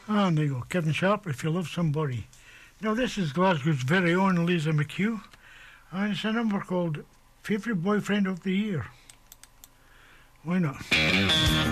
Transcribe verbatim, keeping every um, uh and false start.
And there you go, Kevin Sharp, If You Love Somebody. Now this is Glasgow's very own Lisa McHugh, and it's a number called Favourite Boyfriend of the Year. Why not?